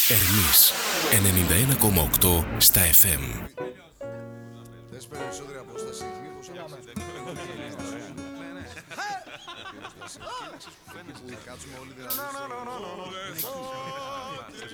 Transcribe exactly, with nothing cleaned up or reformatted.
Ερμής ενενήντα ένα κόμμα οκτώ στα εφ εμ. Θες περισσότερη απόσταση, μήπως θα κάτσουμε όλοι δηλαδή.